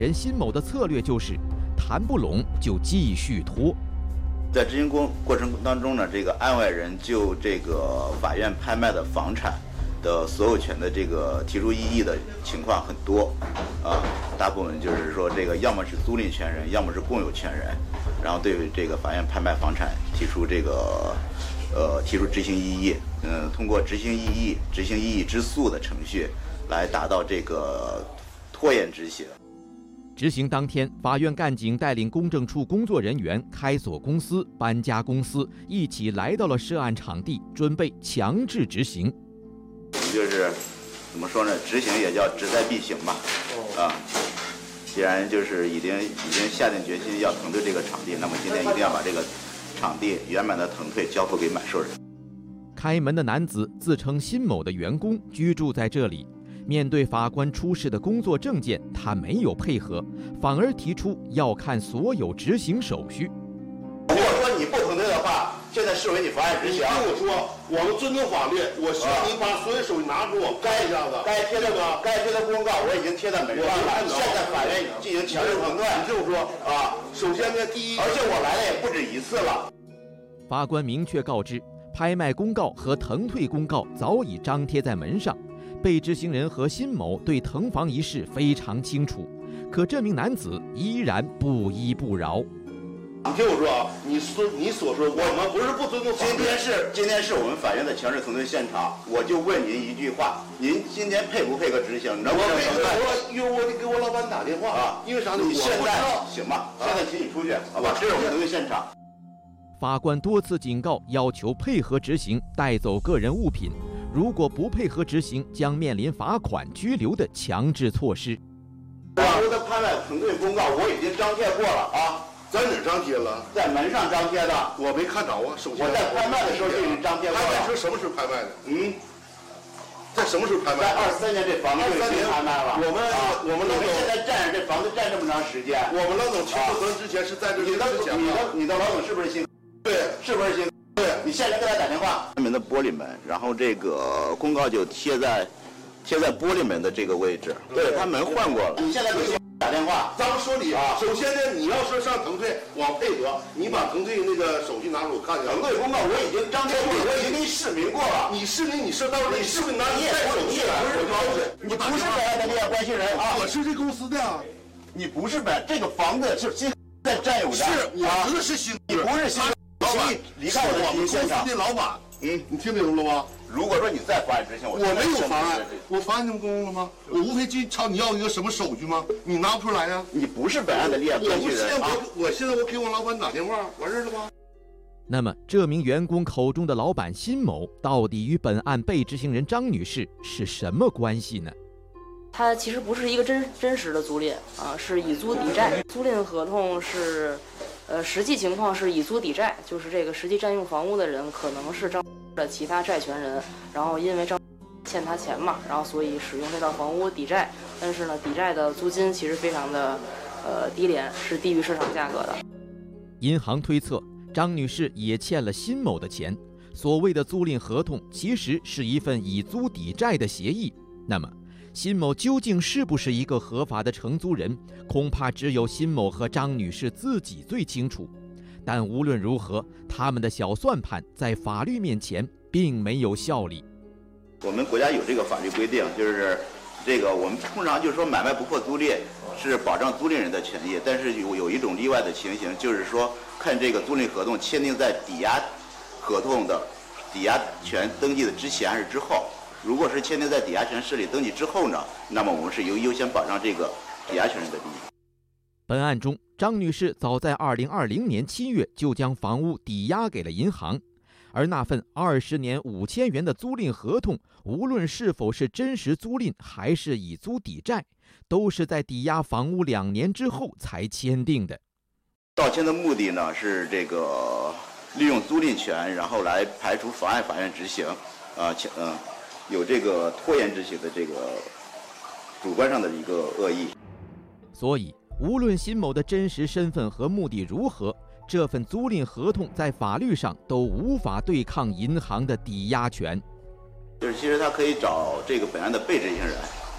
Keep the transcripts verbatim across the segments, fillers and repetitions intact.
人辛某的策略就是谈不拢就继续拖。 在执行过过程当中呢，这个案外人就这个法院拍卖的房产的所有权的这个提出异议的情况很多，啊，大部分就是说这个要么是租赁权人，要么是共有权人，然后对这个法院拍卖房产提出这个呃提出执行异议，嗯、呃，通过执行异议、执行异议之诉的程序来达到这个拖延执行。 执行当天，法院干警带领公证处工作人员开锁公司、搬家公司，一起来到了涉案场地，准备强制执行。 我们就是怎么说呢？执行也叫志在必行吧。啊，既然就是已经已经下定决心要腾退这个场地，那么今天一定要把这个场地圆满的腾退交付给买受人。 开门的男子自称辛某的员工，居住在这里。面对法官出示的工作证件，他没有配合，反而提出要看所有执行手续。 如果说你不腾退的话，现在视为你妨碍执行。 你听我说，我们尊重法律，我希望你把所有手续拿给我盖一下子。 该贴的该贴的公告我已经贴在门上了，现在法院进行强制腾退。 你听我说啊，首先呢，第一， 而且我来了也不止一次了。 法官明确告知，拍卖公告和腾退公告早已张贴在门上。被执行人和辛某对腾房一事非常清楚，可这名男子依然不依不饶。 你听我说啊，你说你所说，我们不是不尊重法律。 今天是今天是我们法院的强制腾退现场，我就问您一句话：您今天配不配合执行？能不能配合？我因为我得给我老板打电话啊， 因为啥呢？ 你现在行吧？现在请你出去，好吧？这是我们腾退现场。 法官多次警告，要求配合执行，带走个人物品。如果不配合执行，将面临罚款、拘留的强制措施。 我说的拍卖腾退公告我已经张贴过了啊， 在哪儿张贴了？ 在门上张贴的， 我没看着啊。首先， 我在拍卖的时候就已经张贴过了。 拍卖是什么时候拍卖的？ 嗯， 在什么时候拍卖？ 在二三年这房子就已经拍卖了。 我们、啊、我们老总现在站着这房子站这么长时间， 我们老总签合同之前是在这之前吗？ 你的你的老总是不是新？ 对， 是不是新？对，你现在给他打电话。门的玻璃门，然后这个公告就贴在贴在玻璃门的这个位置。对，他门换过了。你现在给打电话。 咱们说理啊，首先呢，你要说上腾退，我配合，你把腾退那个手续拿出我看一下。 腾退公告我已经张贴过，我已经给你示明过了。 你示明你是到底你是不是拿你也不是你也不是高水，你不是本案的利害关系人啊。 我是这公司的啊， 你不是本这个房子是新在占有的。 是，我知道是新， 你不是新。 老板离开我的执行现场的老板，嗯，你听明白了吗？ 如果说你再妨碍执行，我我没有妨碍，我妨碍你们公共了吗？我无非就朝你要一个什么手续吗？你拿不出来呀？ 你不是本案的利害关系人啊！ 我我现在我给我老板打电话，完事了吗？ 那么，这名员工口中的老板辛某，到底与本案被执行人张女士是什么关系呢？ 它其实不是一个真真实的租赁啊，是以租抵债。租赁合同是。呃，实际情况是以租抵债，就是这个实际占用房屋的人可能是张的其他债权人，然后因为张欠他钱嘛，然后所以使用这套房屋抵债，但是呢，抵债的租金其实非常的呃低廉，是低于市场价格的。 银行推测，张女士也欠了辛某的钱，所谓的租赁合同其实是一份以租抵债的协议。那么，辛某究竟是不是一个合法的承租人，恐怕只有辛某和张女士自己最清楚。但无论如何，他们的小算盘在法律面前并没有效力。 我们国家有这个法律规定，就是这个我们通常就是说买卖不破租赁是保障租赁人的权益，但是有有一种例外的情形，就是说看这个租赁合同签订在抵押合同的抵押权登记的之前还是之后。如果是签订在抵押权受理登记之后呢，那么我们是优优先保障这个抵押权人的利益。 本案中，张女士早在二零二零年七月就将房屋抵押给了银行，而那份二十年五千元的租赁合同，无论是否是真实租赁还是以租抵债，都是在抵押房屋两年之后才签订的。 盗签的目的呢是这个利用租赁权，然后来排除妨碍法院执行，啊、呃，嗯、呃。有这个拖延执行的这个主观上的一个恶意， 所以无论辛某的真实身份和目的如何，这份租赁合同在法律上都无法对抗银行的抵押权。 就是其实他可以找这个本案的被执行人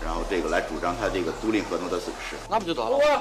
然后这个来主张他这个租赁合同的损失。 那不就得了？